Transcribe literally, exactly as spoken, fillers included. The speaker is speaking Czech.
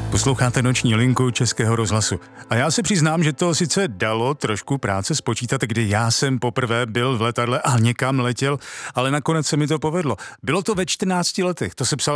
Posloucháte Noční linku Českého rozhlasu. A já se přiznám, že to sice dalo trošku práce spočítat, kdy já jsem poprvé byl v letadle a někam letěl, ale nakonec se mi to povedlo. Bylo to ve čtrnácti letech, to se psal